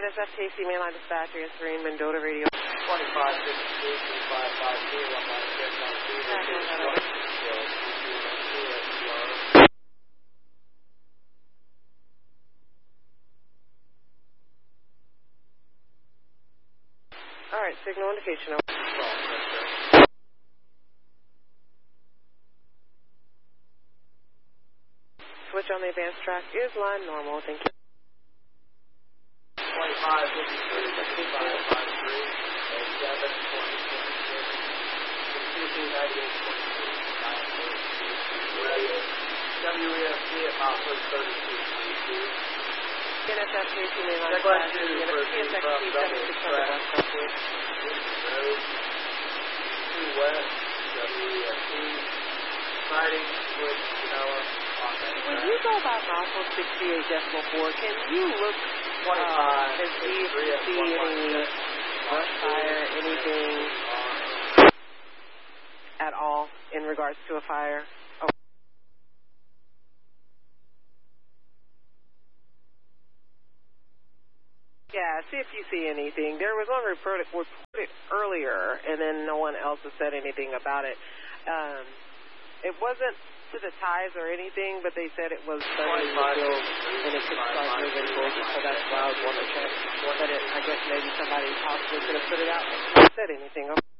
BNSF KC mainline dispatcher answering Mendota radio. 2552-2552, Alright, signal indication. Switch on the advanced track is line normal, thank you. 2552-2553, WEFC at Mount 3232. BNSF KC mainline Check line dispatcher, 2 for PSX from double 7600 track. West. Road, 2 west, WEFC, sighting, switch, develop, on that When track. you go by Mouthful 68.4, can you look and see if you see any brush fire, anything at all in regards to a fire? Oh. Yeah, see if you see anything. There was one reported earlier, and then no one else has said anything about it. It wasn't to the ties or anything, but they said it was starting to build, and it could start moving towards it, so that's why I was wondering. I guess maybe somebody possibly could have put it out and said anything.